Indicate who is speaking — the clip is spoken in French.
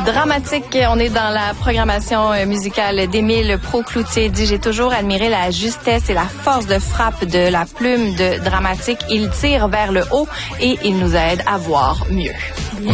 Speaker 1: Dramatique, on est dans la programmation musicale d'Émile Proucloutier. Dit, j'ai toujours admiré la justesse et la force de frappe de la plume de Dramatique. Il tire vers le haut et il nous aide à voir mieux.